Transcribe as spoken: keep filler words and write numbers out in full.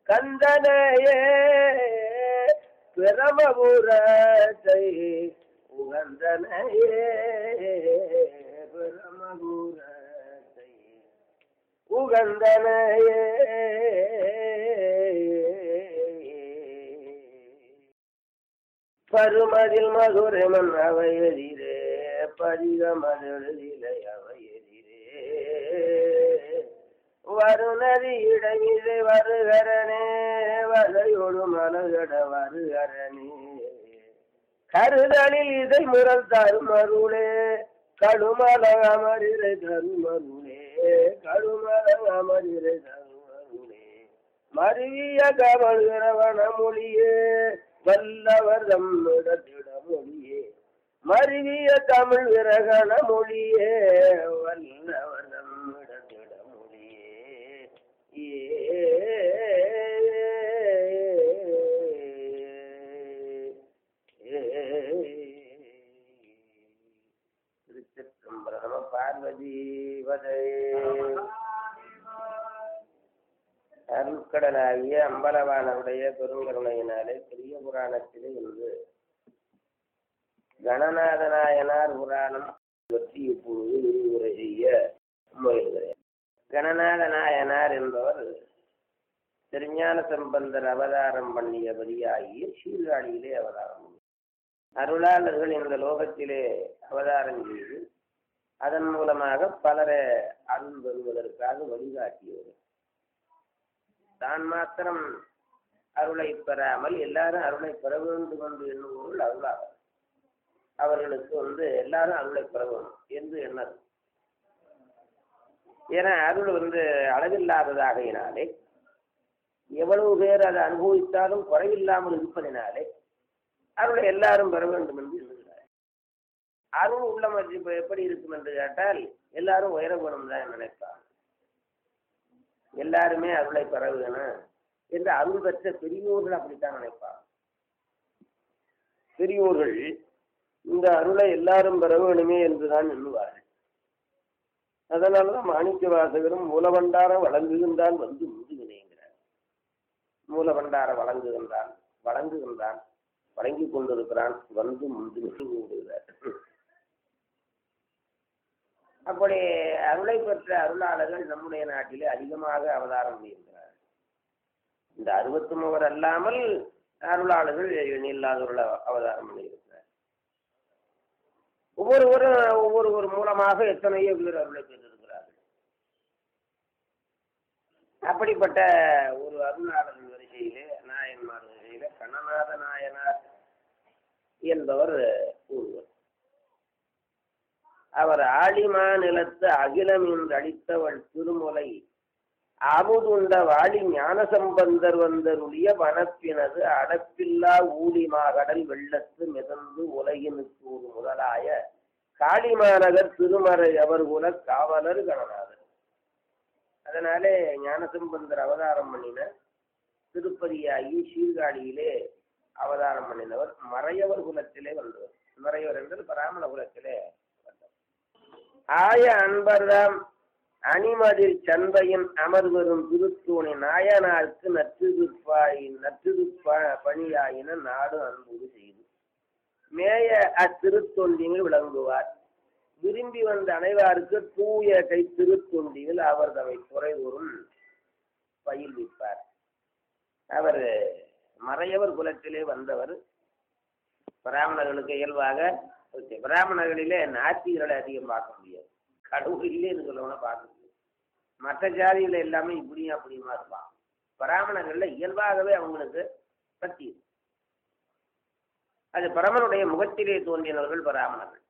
கந்தனையே பிரமபுரத்தை உகந்தனையே பிரமபுரத்தை உகந்தனையே பருமதில் மதுரைமன் அவையதிரே பதிகமதிலை அவையதிரே வருநதி இடமிசை வருகரனே வலையொடு மலகட வருகரனே கருதலில் இதை முரல் தருமருளே கடுமல அமரிரை தருமருளே கடுமல அமரிரை தருமருளே மருவிய கவல்கிறவன மொழியே வல்லவர் தம்மிடத்திட மொழியே மருவிய தமிழ் விரகண மொழியே வல்லவர் தம்மிடத்திட மொழியே ஏ திருச்சிற்றம்பலம் பார்வதி வதை அருட்கடலாகிய அம்பலவானுடைய பெருங்கருணையினாலே பெரிய புராணத்திலே இன்று கணநாதநாயனார் புராணம் பற்றி இப்பொழுது விரிவுரை செய்ய முயல்கிறேன். கணநாதநாயனார் என்பவர் திருஞான சம்பந்தர் அவதாரம் பண்ணியபடியாகிய சீர்காழியிலே அவதாரம் பண்ணி அருளாளர்கள் இந்த லோகத்திலே அவதாரம் செய்து அதன் மூலமாக பலரை அருள் பெறுவதற்காக வழிகாட்டியவர். தான் மாத்திரம் அருளை பெறாமல் எல்லாரும் அருளை பெற வேண்டும் என்று எண்ணுவோர்கள் அருளாளர். அவர்களுக்கு வந்து எல்லாரும் அருளை பெற வேண்டும் என்று எண்ணது. ஏன்னா அருள் வந்து அளவில்லாததாகையினாலே எவ்வளவு பேர் அதை அனுபவித்தாலும் குறைவில்லாமல் இருப்பதினாலே அருளை எல்லாரும் பெற வேண்டும் என்று எண்ணுகிறார். அருள் உள்ள மதிப்பு எப்படி இருக்கும் என்று கேட்டால் எல்லாரும் உயரப்படும் தான் நினைப்பார். எல்லாருமே அருளை பெற வேணும் என்று அருள் பெற்ற பெரியோர்கள் அப்படித்தான் நினைப்பார். பெரியோர்கள் இந்த அருளை எல்லாரும் பெற வேணுமே என்றுதான் எண்ணுவார்கள். அதனாலதான் மாணிக்க வாசகரும் மூலபண்டார வழங்குகின்றான் வந்து முதுகினேங்கிறார். மூலபண்டார வழங்குகின்றான் வழங்குகின்றான் வழங்கி கொண்டிருக்கிறான் வந்து முந்து கொண்டிருக்கிறார். அப்படி அருளை பெற்ற அருளாளர்கள் நம்முடைய நாட்டிலே அதிகமாக அவதாரம் செய்கிறார். இந்த அறுபத்தி மூவர் அல்லாமல் அருளாளர்கள் இல்லாதவர்கள் அவதாரம் பண்ணியிருக்கிறார். ஒவ்வொருவரும் ஒவ்வொருவர் மூலமாக எத்தனையோ பேர் அருளை பெற்றிருக்கிறார்கள். அப்படிப்பட்ட ஒரு அருளாளர்கள் வரிசையிலே நாயன்மார் வரிசையில கணநாத நாயனார் என்பவர் ஒருவர். அவர் ஆழிமா நிலத்து அகிலம் என்று அளித்தவள் திருமுலை அமுதுண்ட வாழி ஞான சம்பந்தர் வந்தருடைய வனப்பினது அடப்பில்லா ஊழிமாகடல் வெள்ளத்து மிதந்து உலகினுக்கு ஒரு முதலாய காளிமாநகர் திருமறை அவர் குல காவலர் கணநாதர். அதனாலே ஞானசம்பந்தர் அவதாரம் பண்ணின திருப்பதியாகி சீர்காழியிலே அவதாரம் பண்ணினவர் மறையவர் குலத்திலே வந்தவர். மறையவர் என்றது பிராமண குலத்திலே வந்தவர். ஆய அன்பர்தாம் அணிமதில் சந்தையின் அமர்வரும் திருத்தூணி நாயனாருக்கு நற்றுதுப்பாய் நற்றுதுப்பா பணியாயின நாடு அன்புடு செய்து மேய அத்திருத்தொண்டியில் விளங்குவார். விரும்பி வந்த அனைவாருக்கு தூய கை திருத்தொண்டியில் அவர் தம்மை குறைவரும் பயில்விப்பார். அவர் மறையவர் குலத்திலே வந்தவர். பிராமணர்களுக்கு இயல்பாக பிராமணர்களிலே நாத்திகளை அதிகம் பார்க்க முடியாது. கடவுள் இல்லைன்னு சொல்லணும்னா பார்க்க முடியாது. மற்ற ஜாதிகள் எல்லாமே இப்படியும் அப்படியுமா இருப்பான். பிராமணர்கள்ல இயல்பாகவே அவங்களுக்கு பக்தி. அது பரமனுடைய முகத்திலே தோன்றினவர்கள் பிராமணர்கள்.